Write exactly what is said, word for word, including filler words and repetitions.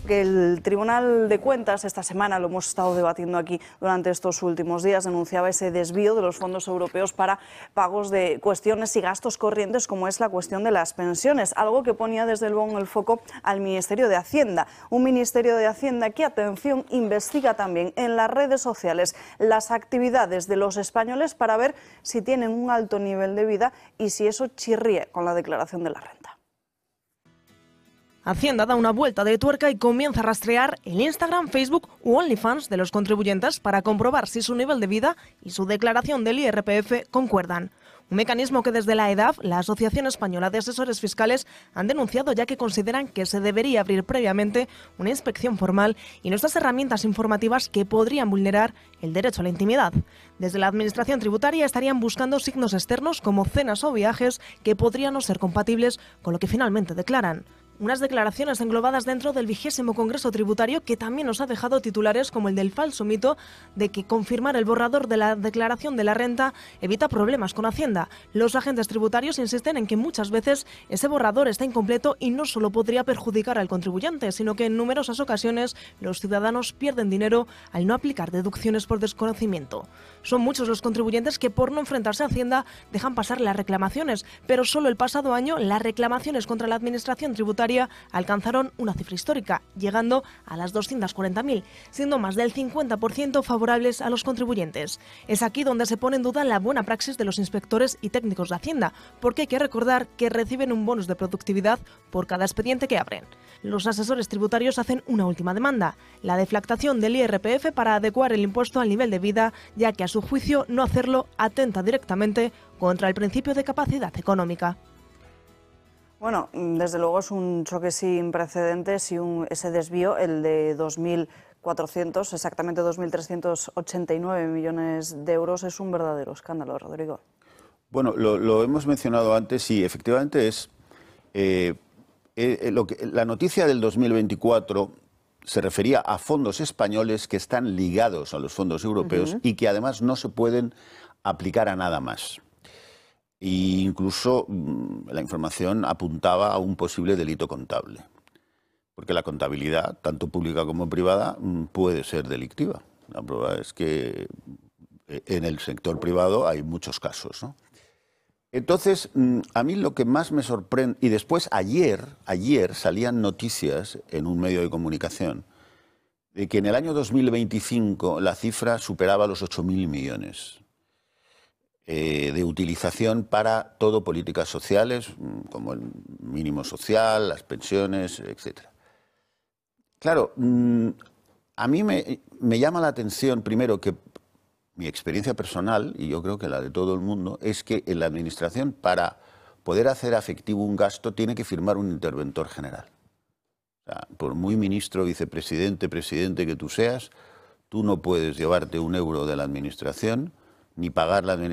que el Tribunal de Cuentas esta semana, lo hemos estado debatiendo aquí durante estos últimos días, denunciaba ese desvío de los fondos europeos para pagos de cuestiones y gastos corrientes, como es la cuestión de las pensiones, algo que ponía desde luego en el foco al Ministerio de Hacienda. Un Ministerio de Hacienda que, atención, investiga también en las redes sociales las actividades de los españoles para ver si tienen un alto nivel de vida y si eso chirría con la declaración de la renta. Hacienda da una vuelta de tuerca y comienza a rastrear el Instagram, Facebook u OnlyFans de los contribuyentes para comprobar si su nivel de vida y su declaración del I R P F concuerdan. Un mecanismo que desde la E D A F, la Asociación Española de Asesores Fiscales, han denunciado, ya que consideran que se debería abrir previamente una inspección formal y no estas herramientas informativas que podrían vulnerar el derecho a la intimidad. Desde la Administración Tributaria estarían buscando signos externos como cenas o viajes que podrían no ser compatibles con lo que finalmente declaran. Unas declaraciones englobadas dentro del vigésimo Congreso Tributario que también nos ha dejado titulares como el del falso mito de que confirmar el borrador de la declaración de la renta evita problemas con Hacienda. Los agentes tributarios insisten en que muchas veces ese borrador está incompleto y no solo podría perjudicar al contribuyente, sino que en numerosas ocasiones los ciudadanos pierden dinero al no aplicar deducciones por desconocimiento. Son muchos los contribuyentes que, por no enfrentarse a Hacienda, dejan pasar las reclamaciones, pero solo el pasado año las reclamaciones contra la Administración Tributaria alcanzaron una cifra histórica, llegando a las doscientas cuarenta mil, siendo más del cincuenta por ciento favorables a los contribuyentes. Es aquí donde se pone en duda la buena praxis de los inspectores y técnicos de Hacienda, porque hay que recordar que reciben un bonus de productividad por cada expediente que abren. Los asesores tributarios hacen una última demanda, la deflactación del I R P F para adecuar el impuesto al nivel de vida, ya que a su juicio no hacerlo atenta directamente contra el principio de capacidad económica. Bueno, desde luego es un choque sin precedentes y un, ese desvío, el de dos mil cuatrocientos, exactamente dos mil trescientos ochenta y nueve millones de euros, es un verdadero escándalo, Rodrigo. Bueno, lo, lo hemos mencionado antes y efectivamente es eh, eh, lo que, la noticia del dos mil veinticuatro se refería a fondos españoles que están ligados a los fondos europeos uh-huh. y que además no se pueden aplicar a nada más. E incluso la información apuntaba a un posible delito contable, porque la contabilidad, tanto pública como privada, puede ser delictiva. La prueba es que en el sector privado hay muchos casos, ¿no? Entonces, a mí lo que más me sorprende, y después ayer, ayer salían noticias en un medio de comunicación de que en el año dos mil veinticinco la cifra superaba los ocho mil millones. Eh, de utilización para todo políticas sociales, como el mínimo social, las pensiones, etcétera. Claro, mmm, a mí me, me llama la atención, primero, que mi experiencia personal, y yo creo que la de todo el mundo, es que en la Administración, para poder hacer efectivo un gasto, tiene que firmar un interventor general. O sea, por muy ministro, vicepresidente, presidente que tú seas, tú no puedes llevarte un euro de la Administración, ni pagar la Administración